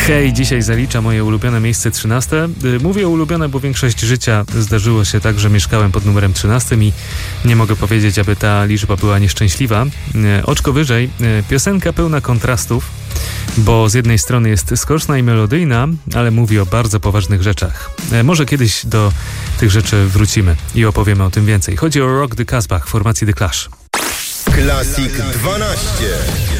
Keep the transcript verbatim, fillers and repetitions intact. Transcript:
Hej, dzisiaj zalicza moje ulubione miejsce trzynaste. Mówię ulubione, bo większość życia zdarzyło się tak, że mieszkałem pod numerem trzynastym i nie mogę powiedzieć, aby ta liczba była nieszczęśliwa. Oczko wyżej, piosenka pełna kontrastów, bo z jednej strony jest skoczna i melodyjna, ale mówi o bardzo poważnych rzeczach. Może kiedyś do tych rzeczy wrócimy i opowiemy o tym więcej. Chodzi o Rock the Casbah, formacji The Clash. Classic dwanaście.